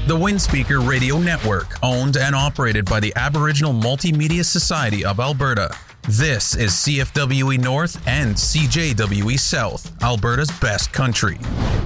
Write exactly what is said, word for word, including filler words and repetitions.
The Windspeaker Radio Network, owned and operated by the Aboriginal Multimedia Society of Alberta. This is C F W E North and C J W E South, Alberta's best country.